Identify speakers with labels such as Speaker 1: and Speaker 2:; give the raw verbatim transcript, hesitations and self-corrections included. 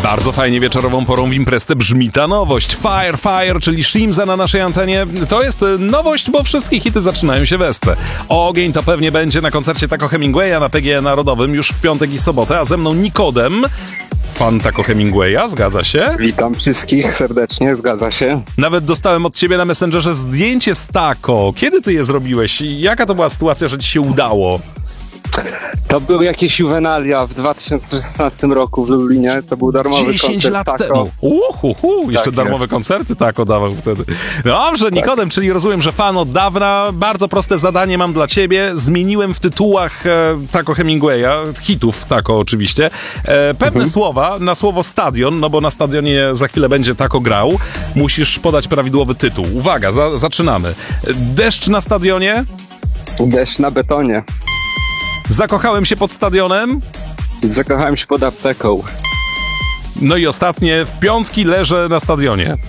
Speaker 1: Bardzo fajnie wieczorową porą w imprezę brzmi ta nowość. Fire, Fire, czyli Shrimza na naszej antenie. To jest nowość, bo wszystkie hity zaczynają się w esce. Ogień to pewnie będzie na koncercie Taco Hemingwaya na P G E Narodowym już w piątek i sobotę, a ze mną Nikodem, fan Taco Hemingwaya, zgadza się?
Speaker 2: Witam wszystkich serdecznie, zgadza się.
Speaker 1: Nawet dostałem od ciebie na Messengerze zdjęcie z Taco. Kiedy ty je zrobiłeś? Jaka to była sytuacja, że ci się udało?
Speaker 2: To były jakieś juwenalia w dwa tysiące szesnastym roku w Lublinie. To był darmowy
Speaker 1: dziesięć
Speaker 2: koncert
Speaker 1: lat
Speaker 2: Taco.
Speaker 1: temu. Uhuhu, jeszcze
Speaker 2: Tak
Speaker 1: darmowe
Speaker 2: jest.
Speaker 1: koncerty Taco dawał wtedy. Dobrze, Nikodem, czyli rozumiem, że fan od dawna. Bardzo proste zadanie mam dla ciebie. Zmieniłem w tytułach e, Taco Hemingwaya, hitów Taco oczywiście, e, pewne
Speaker 2: Mhm.
Speaker 1: słowa na słowo stadion, no bo na stadionie za chwilę będzie Taco grał. Musisz podać prawidłowy tytuł. Uwaga, za, zaczynamy. Deszcz na stadionie.
Speaker 2: Deszcz na betonie.
Speaker 1: Zakochałem się pod stadionem.
Speaker 2: Zakochałem się pod apteką.
Speaker 1: No i ostatnie, w piątki leżę na stadionie.